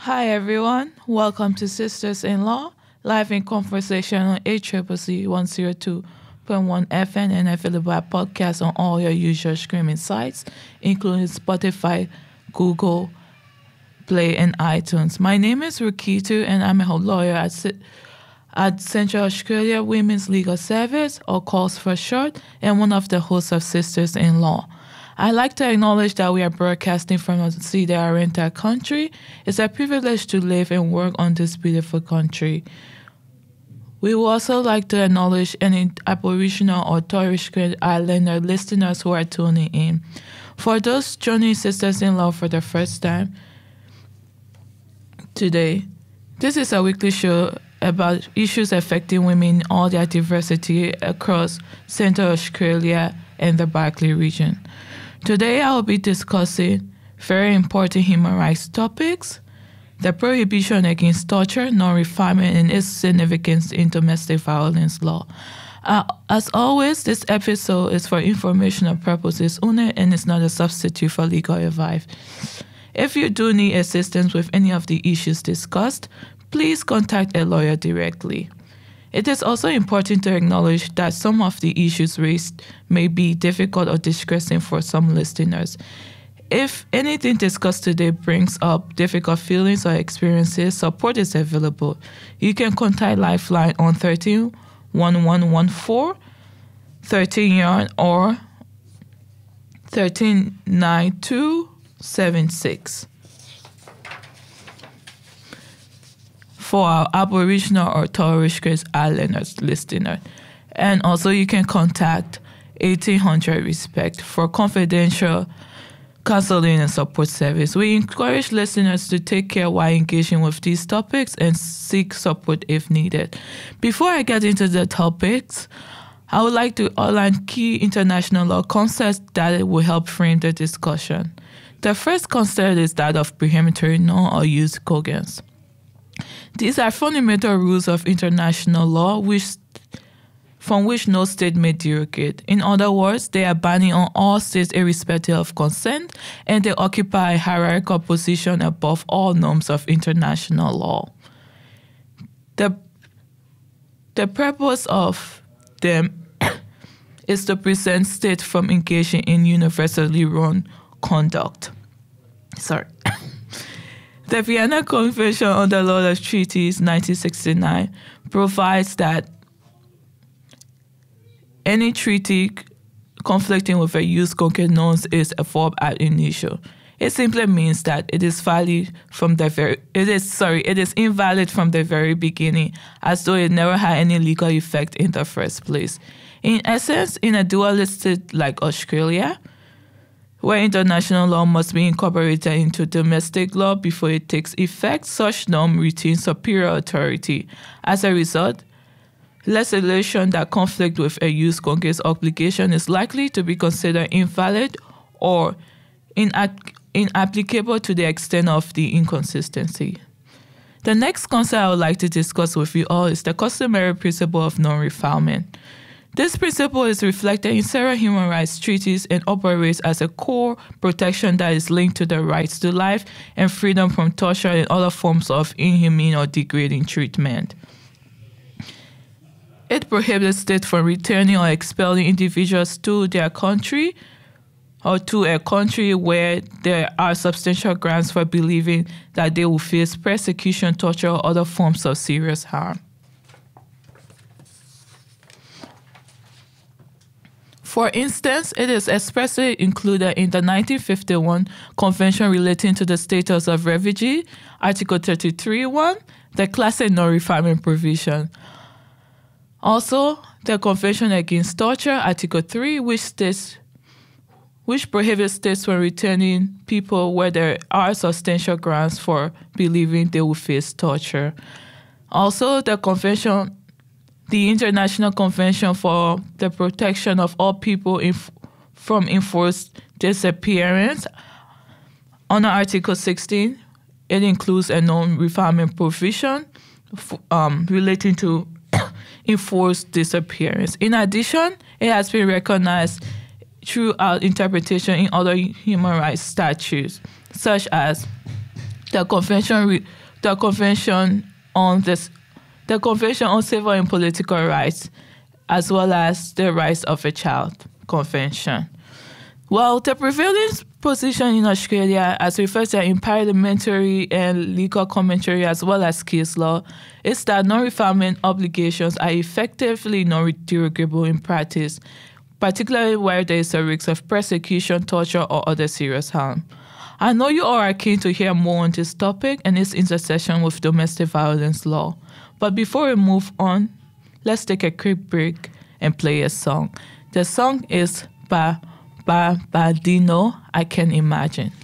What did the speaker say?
Hi everyone, welcome to Sisters in Law, live in conversation on ACCC 102.1 FM and available at podcast on all your usual streaming sites, including Spotify, Google Play, and iTunes. My name is Rukitu and I'm a lawyer at Central Australia Women's Legal Service, or CALS for short, and one of the hosts of Sisters in Law. I'd like to acknowledge that we are broadcasting from a Cedar Oriental country. It's a privilege to live and work on this beautiful country. We would also like to acknowledge any Aboriginal or Torres Strait Islander listeners who are tuning in. For those joining Sisters-in-Law for the first time today, this is a weekly show about issues affecting women in all their diversity across Central Australia and the Barkly region. Today, I will be discussing very important human rights topics, the prohibition against torture, non-refoulement, and its significance in domestic violence law. As always, this episode is for informational purposes only and is not a substitute for legal advice. If you do need assistance with any of the issues discussed, please contact a lawyer directly. It is also important to acknowledge that some of the issues raised may be difficult or distressing for some listeners. If anything discussed today brings up difficult feelings or experiences, support is available. You can contact Lifeline on 13 1114, 13 yarn, or 139276. For our Aboriginal or Torres Strait Islanders listener. And also you can contact 1800 Respect for confidential counseling and support service. We encourage listeners to take care while engaging with these topics and seek support if needed. Before I get into the topics, I would like to outline key international law concepts that will help frame the discussion. The first concept is that of prohibitory non or use cogents. These are fundamental rules of international law from which no state may derogate. In other words, they are binding on all states irrespective of consent, and they occupy a hierarchical position above all norms of international law. The purpose of them is to prevent states from engaging in universally wrong conduct. The Vienna Convention on the Law of Treaties 1969 provides that any treaty conflicting with a jus concedens is a verb ad initio. It simply means that it is invalid from the very beginning, as though it never had any legal effect in the first place. In essence, in a dualistic state like Australia, where international law must be incorporated into domestic law before it takes effect, such norm retains superior authority. As a result, legislation that conflicts with a jus concedens obligation is likely to be considered invalid or inapplicable to the extent of the inconsistency. The next concept I would like to discuss with you all is the customary principle of non-refoulement. This principle is reflected in several human rights treaties and operates as a core protection that is linked to the rights to life and freedom from torture and other forms of inhumane or degrading treatment. It prohibits states from returning or expelling individuals to their country or to a country where there are substantial grounds for believing that they will face persecution, torture, or other forms of serious harm. For instance, it is expressly included in the 1951 Convention relating to the status of refugee, Article 33(1), the classic non-refoulement provision. Also, the Convention Against Torture, Article 3, which prohibits states from returning people where there are substantial grounds for believing they will face torture. Also, the International Convention for the Protection of All People from Enforced Disappearance, under Article 16, it includes a non-refoulement provision relating to enforced disappearance. In addition, it has been recognized throughout interpretation in other human rights statutes, such as the Convention, the Convention on this, the Convention on Civil and Political Rights, as well as the Rights of a Child Convention. Well, the prevailing position in Australia, as referred to in parliamentary and legal commentary as well as case law, is that non-refoulement obligations are effectively non-derogable in practice, particularly where there is a risk of persecution, torture, or other serious harm. I know you all are keen to hear more on this topic and its intersection with domestic violence law. But before we move on, let's take a quick break and play a song. The song is Ba Dino, I Can Imagine.